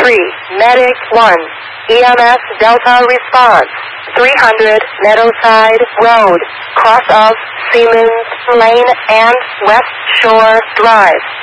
Medic 1. EMS Delta response. 300 Meadowside Road, cross of Siemens Lane and West Shore Drive.